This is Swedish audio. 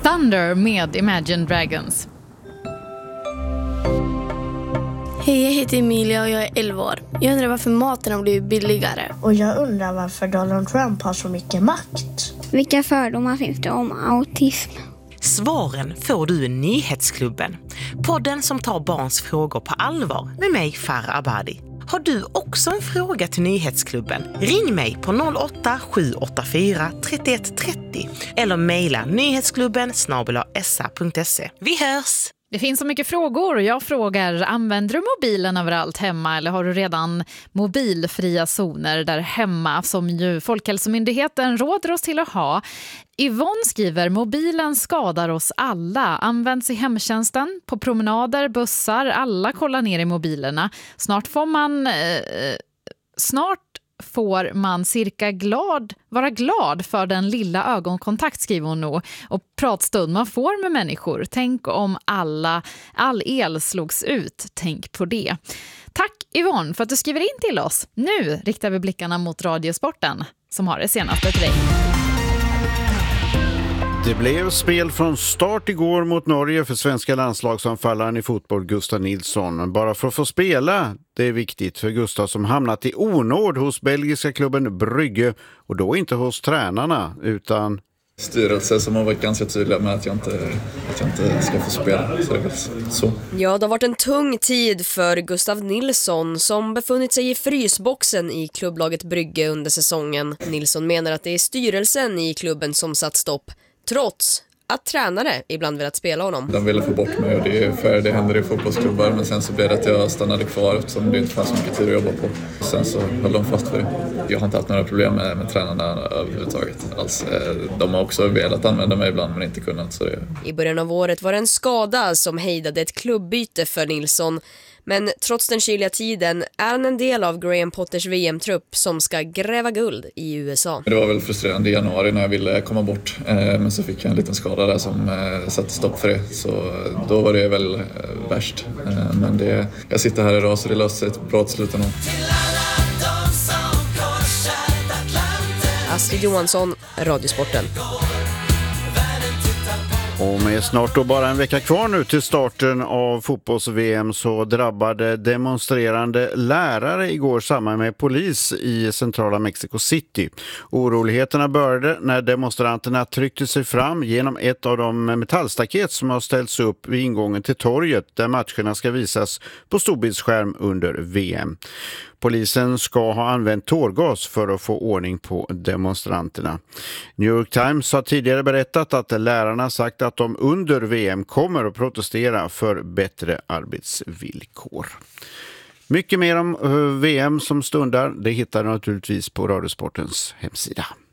Thunder med Imagine Dragons. Hej, jag heter Emilia och jag är 11 år. Jag undrar varför maten har blivit billigare. Och jag undrar varför Donald Trump har så mycket makt. Vilka fördomar finns det om autism? Svaren får du i Nyhetsklubben. Podden som tar barns frågor på allvar med mig, Farah Abadi. Har du också en fråga till Nyhetsklubben? Ring mig på 08-784 31 30 eller mejla nyhetsklubben@sa.se. Vi hörs! Det finns så mycket frågor och jag frågar, använder du mobilen överallt hemma eller har du redan mobilfria zoner där hemma som ju Folkhälsomyndigheten råder oss till att ha? Yvonne skriver, mobilen skadar oss alla, används i hemtjänsten, på promenader, bussar, alla kollar ner i mobilerna. Snart får man vara glad för den lilla ögonkontakt, skriver hon nog, och pratstund man får med människor. Tänk om all el slogs ut, tänk på det. Tack Yvonne för att du skriver in till oss. Nu riktar vi blickarna mot Radiosporten som har det senaste till dig. Det blev spel från start igår mot Norge för svenska landslagsanfallaren i fotboll Gustav Nilsson. Bara för att få spela, det är viktigt för Gustav som hamnat i onåd hos belgiska klubben Brygge och då inte hos tränarna utan styrelse som har varit ganska tydliga med att jag inte ska få spela. Så det är så. Ja, det har varit en tung tid för Gustav Nilsson som befunnit sig i frysboxen i klubblaget Brygge under säsongen. Nilsson menar att det är styrelsen i klubben som satt stopp, trots att tränare ibland velat spela honom. De ville få bort mig och det är för det händer i fotbollsklubbar, men sen så blev det att jag stannade kvar eftersom det inte fanns så mycket tid att jobba på. Sen så höll de fast för det. Jag har inte haft några problem med tränarna överhuvudtaget alls. De har också velat använda mig ibland men inte kunnat. Så det... I början av året var det en skada som hejdade ett klubbyte för Nilsson. Men trots den kyliga tiden är han en del av Graham Potters VM-trupp som ska gräva guld i USA. Det var väl frustrerande i januari när jag ville komma bort. Men så fick jag en liten skada där som satte stopp för det. Så då var det väl värst. Men jag sitter här idag så det löser sig ett bra till slut. Astrid Johansson, Radiosporten. Och med snart då bara en vecka kvar nu till starten av fotbolls-VM så drabbade demonstrerande lärare igår samman med polis i centrala Mexico City. Oroligheterna började när demonstranterna tryckte sig fram genom ett av de metallstaket som har ställts upp vid ingången till torget där matcherna ska visas på storbildsskärm under VM. Polisen ska ha använt tårgas för att få ordning på demonstranterna. New York Times har tidigare berättat att lärarna sagt att de under VM kommer att protestera för bättre arbetsvillkor. Mycket mer om VM som stundar, det hittar du naturligtvis på Radiosportens hemsida.